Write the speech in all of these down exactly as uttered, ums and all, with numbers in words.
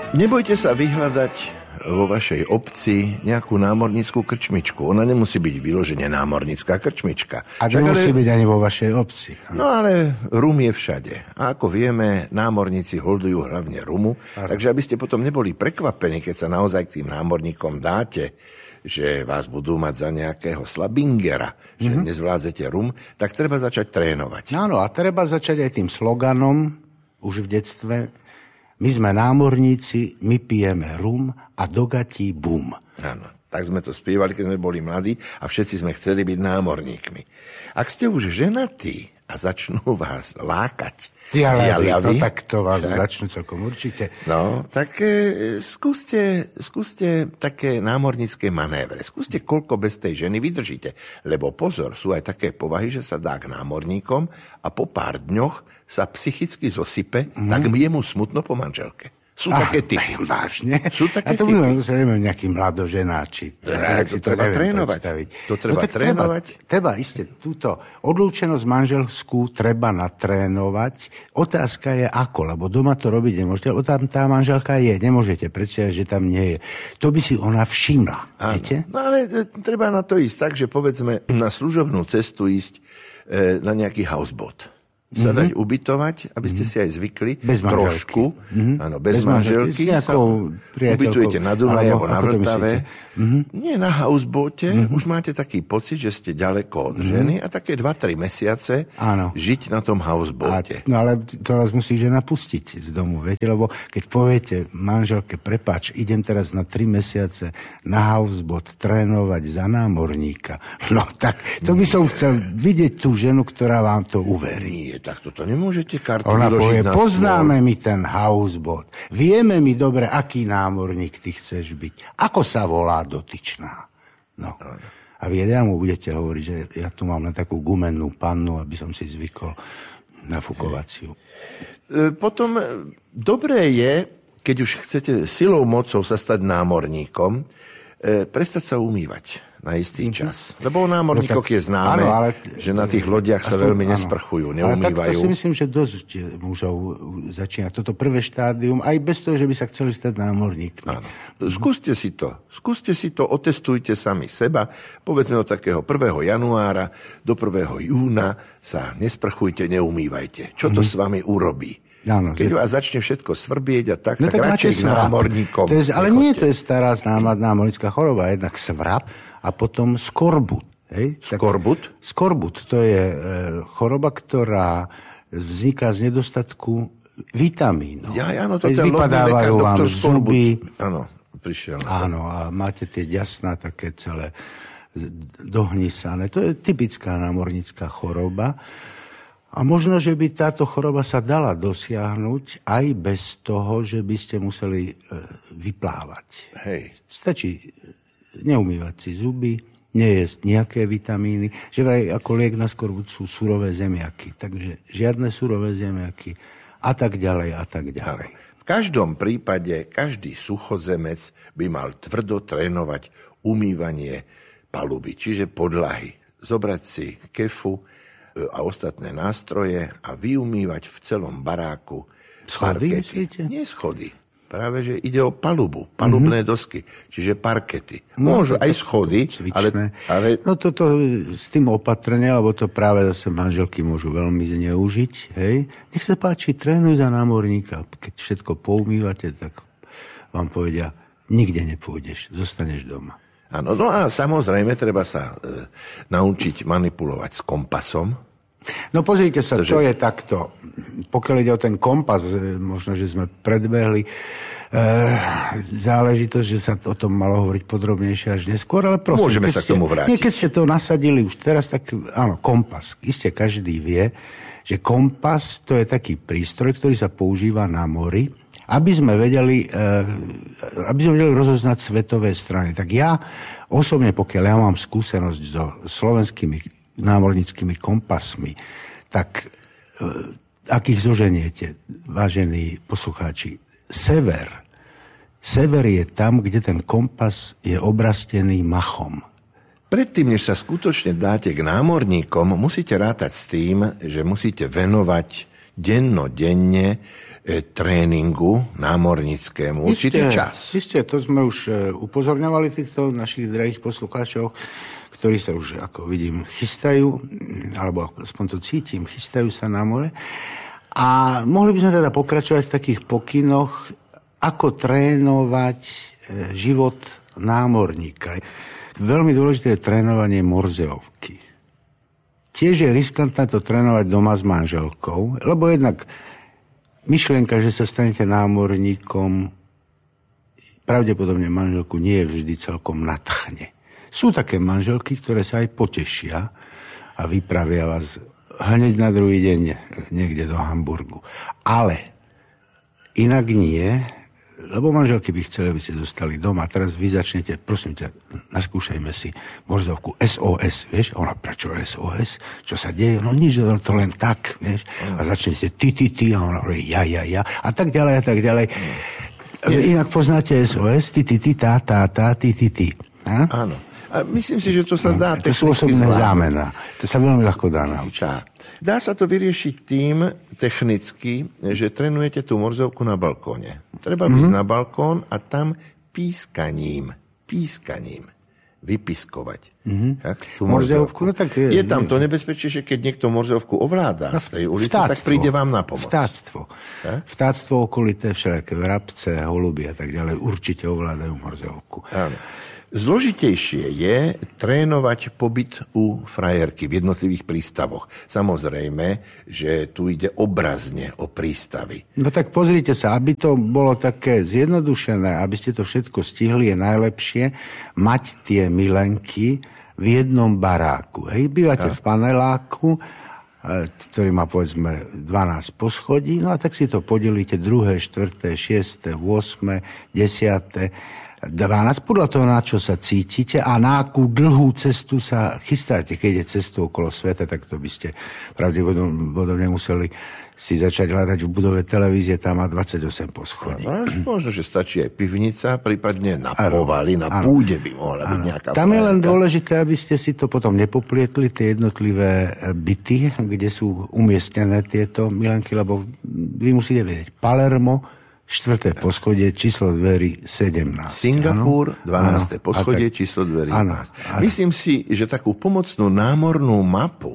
Nebojte sa vyhľadať vo vašej obci nejakú námornickú krčmičku. Ona nemusí byť vyložene námornická krčmička. A nemusí ale... byť ani vo vašej obci. No ale rum je všade. A ako vieme, námorníci holdujú hlavne rumu. Ar... Takže aby ste potom neboli prekvapení, keď sa naozaj k tým námorníkom dáte, že vás budú mať za nejakého slabingera, že mm-hmm. nezvládzete rum, tak treba začať trénovať. Áno, a treba začať aj tým sloganom už v detstve. My sme námorníci, my pijeme rum a do gatí bum. Áno, tak sme to spievali, keď sme boli mladí a všetci sme chceli byť námorníkmi. Ak ste už ženatí a začnú vás lákať dialavy, to tak to vás tak začnú celkom určite. No, tak e, skúste, skúste také námornícke manévre. Skúste, koľko bez tej ženy vydržíte. Lebo pozor, sú aj také povahy, že sa dá k námorníkom a po pár dňoch sa psychicky zosype, mm. tak je mu smutno po manželke. Sú ah, také typy. Vážne? Sú také typy. A to typy. Budeme nejakí mladoženáči. Ja, to, to treba trénovať. Predstaviť. To treba no, trénovať. Treba, treba isté, túto odlúčenosť manželskú treba natrénovať. Otázka je ako, lebo doma to robiť nemôžete, lebo tam tá manželka je, nemôžete predstaviť, že tam nie je. To by si ona všimla. Viete? No ale treba na to ísť tak, že povedzme na služobnú cestu ísť e, na nejaký houseboat. Sa dať mm-hmm. ubytovať, aby ste si aj zvykli. Bez trošku. Mm-hmm. Áno, bez, bez manželky. Sa ubytujete na Dunaji alebo na Vltave. Mm-hmm. Nie na houseboate. Mm-hmm. Už máte taký pocit, že ste ďaleko od mm-hmm. ženy a také dva tri mesiace áno. žiť na tom houseboate. No ale to vás musí žena pustiť z domu, viete? Lebo keď poviete manželke, prepáč, idem teraz na tri mesiace na houseboat trénovať za námorníka. No tak, to by som chcel vidieť tú ženu, ktorá vám to uverí. Nie, tak toto nemôžete kartu ona vyložiť povie, na poznáme svoj. mi ten houseboat. Vieme mi dobre, aký námorník ty chceš byť. Ako sa volá dotyčná. No. A vy ja mu budete hovoriť, že ja tu mám na takú gumennú pannu, aby som si zvykol na fukovaciu. Potom dobré je, keď už chcete silou mocou sa stať námorníkom, prestať sa umývať na istý čas. Lebo o námorníkoch no tak, je známe, áno, ale, že na tých lodiach sa veľmi áno, nesprchujú, neumývajú. Ale tak to si myslím, že dosť mužov začína toto prvé štádium, aj bez toho, že by sa chceli stať námorníkmi. Áno. Skúste si to. Skúste si to, otestujte sami seba. Povedzme od takého prvého januára do prvého júna sa nesprchujte, neumývajte. Čo to mm-hmm. s vami urobí? Áno, keď že... vás začne všetko svrbieť a tak, no, tak, tak radšej k námorníkom. To je, ale nie, to je stará známa námornická choroba. Jednak svrap a potom skorbut. Hej? Skorbut? Tak, skorbut, to je e, choroba, ktorá vzniká z nedostatku vitamínov. Ja, áno, to ten lodný lekár, doktor Skorbut. Áno, prišiel. Áno, a máte tie ďasná také celé dohnisané. To je typická námornická choroba. A možno, že by táto choroba sa dala dosiahnuť aj bez toho, že by ste museli vyplávať. Hej. Stačí neumývať si zuby, nejesť nejaké vitamíny, že aj ako liek na skorbut sú surové zemiaky. Takže žiadne surové zemiaky a tak ďalej a tak ďalej. V každom prípade každý suchozemec by mal tvrdo trénovať umývanie paluby, čiže podlahy. Zobrať si kefu a ostatné nástroje a vyumývať v celom baráku schody, parkety. Nie schody. Práve, že ide o palubu, palubné mm-hmm. dosky, čiže parkety. Môžu no, aj schody, ale, ale... No toto s tým opatrne, lebo to práve zase manželky môžu veľmi zneužiť. Hej? Nech sa páči, trénuj za námorníka. Keď všetko poumývate, tak vám povedia, nikde nepôjdeš, zostaneš doma. Áno, no a samozrejme treba sa e, naučiť manipulovať s kompasom. No pozrite sa, to je takto. Pokiaľ ide o ten kompas, možno, že sme predbehli e, záležitosť, že sa o tom malo hovoriť podrobnejšie až neskôr, ale prosím. Môžeme sa k tomu vrátiť. Nie, keď ste to nasadili už teraz, tak áno, kompas. Isté každý vie, že kompas to je taký prístroj, ktorý sa používa na mori, aby sme vedeli, e, aby sme vedeli rozoznať svetové strany. Tak ja osobne, pokiaľ ja mám skúsenosť so slovenskými námornickými kompasmi, tak e, ak ich zoženiete, vážení poslucháči, sever, sever je tam, kde ten kompas je obrastený machom. Predtým, než sa skutočne dáte k námorníkom, musíte rátať s tým, že musíte venovať dennodenne e, tréningu námornickému. Určitý čas. Isté, to sme už e, upozorňovali týchto našich drahých poslucháčov, ktorí sa už, ako vidím, chystajú, alebo aspoň to cítim, chystajú sa na more. A mohli by sme teda pokračovať v takých pokynoch, ako trénovať e, život námorníka. Veľmi dôležité je trénovanie morzejovky. Tiež je riskantné to trénovať doma s manželkou, lebo jednak myšlienka, že sa stanete námorníkom, pravdepodobne manželku nie je vždy celkom nadchne. Sú také manželky, ktoré sa aj potešia a vypravia vás hneď na druhý deň niekde do Hamburgu. Ale inak nie, lebo manželky by chceli, aby ste zostali doma. Teraz vy začnete, prosím ťa, naskúšajme si morzovku es ó es, vieš? A ona, prečo es ó es? Čo sa deje? No nič, to len tak, vieš? A začnete ty, ty, ty, a ona hovorí ja, ja, ja. A tak ďalej, a tak ďalej. Inak poznáte es ó es, ty, ty, ty, tá, tá, tá, ty, ty, ty. A? Áno. A myslím si, že to sa dá no, to sú osobné zámena. To sa veľmi ľahko dá naučiť. Dá sa to vyriešiť tým technicky, že trénujete tú morzovku na balkóne. Treba mm-hmm. ísť na balkón a tam pískaním, pískaním vypiskovať. Mm-hmm. Tak, tú morzovku. No, tak je, je tam to nebezpečie, že keď niekto morzovku ovláda no, z tej ulici, vtáctvo, tak príde vám na pomoc. Vtáctvo. Tak? Vtáctvo okolité, všelijaké vrabce, holuby a tak ďalej určite ovládajú morzovku. Áno. Zložitejšie je trénovať pobyt u frajerky v jednotlivých prístavoch. Samozrejme, že tu ide obrazne o prístavy. No tak pozrite sa, aby to bolo také zjednodušené, aby ste to všetko stihli, je najlepšie mať tie milenky v jednom baráku. Hej, bývate a? v paneláku, ktorý má povedzme dvanásť poschodí, no a tak si to podelíte druhé, štvrté, šieste, ôsme, desiate, dvanásť, podľa toho, na čo sa cítite a na akú dlhú cestu sa chystáte. Keď je cestu okolo sveta, tak to by ste pravdepodobne museli si začať hľadať v budove televízie, tam má dvadsaťosem poschodí. No, možno, že stačí aj pivnica, prípadne na povali, na ano, púde by mohla byť nejaká Tam frajerka. Je len dôležité, aby ste si to potom nepoplietli, tie jednotlivé byty, kde sú umiestnené tieto milenky, lebo vy musíte vedieť, Palermo, štvrté poschodie, číslo dverí sedemnásť. Singapur, dvanáste poschodie, tak, číslo dverí jedenásť. Myslím si, že takú pomocnú námornú mapu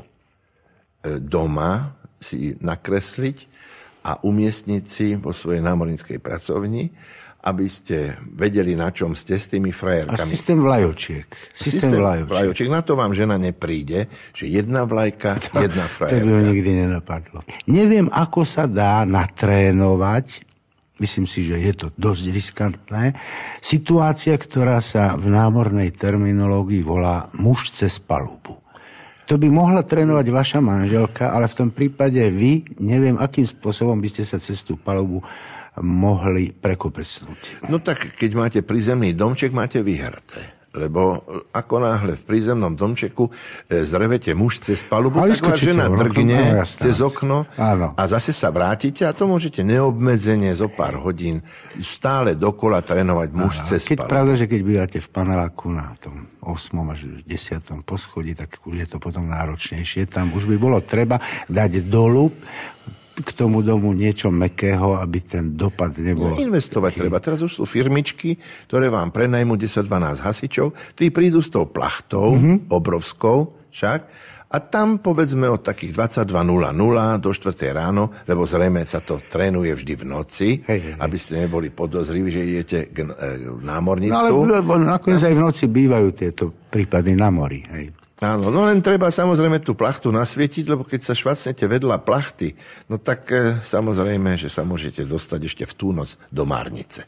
doma si nakresliť a umiestniť si vo svojej námorníckej pracovni, aby ste vedeli, na čom ste s tými frajerkami. A systém vlajočiek. Systém, systém vlajočiek. vlajočiek. Na to vám žena nepríde, že jedna vlajka, to, jedna frajerka. To by ho nikdy nenapadlo. Neviem, ako sa dá natrénovať, myslím si, že je to dosť riskantné, situácia, ktorá sa v námornej terminológii volá muž cez palubu. To by mohla trénovať vaša manželka, ale v tom prípade vy, neviem, akým spôsobom by ste sa cez tú palubu mohli prekopecnúť. No tak, keď máte prízemný domček, máte vyhraté. Lebo ako náhle v prízemnom domčeku zrevete muž cez palubu, ale tak vás žena drgne no, cez okno áno. A zase sa vrátite a to môžete neobmedzenie zo pár hodín stále dokola trénovať muž áno. cez keď palubu. Pravda, že keď bývate v paneláku na tom ôsmom až desiatom poschodí, tak už je to potom náročnejšie. Tam už by bolo treba dať dolu k tomu domu niečo mäkkého, aby ten dopad nebol... No, investovať taký... treba. Teraz už sú firmičky, ktoré vám prenajmú desať dvanásť hasičov, tí prídu s tou plachtou, mm-hmm. obrovskou však, a tam povedzme od takých dvadsaťdva nula nula do štvrtej ráno, lebo zrejme sa to trénuje vždy v noci, hej, hej. aby ste neboli podozriví, že idete k námorníctvu. No ale nakoniec aj v noci bývajú tieto prípady na mori, hej. Áno, no len treba samozrejme tú plachtu nasvietiť, lebo keď sa švacnete vedľa plachty, no tak e, samozrejme, že sa môžete dostať ešte v tú noc do Márnice.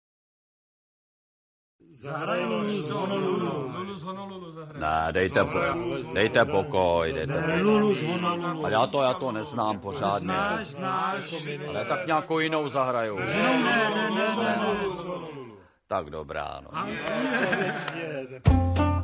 Ne, dejte, po, dejte pokoj, dejte pokoj. A já to, já to neznám pořádně. Ale tak nějakou jinou zahraju. Tak dobrá, no.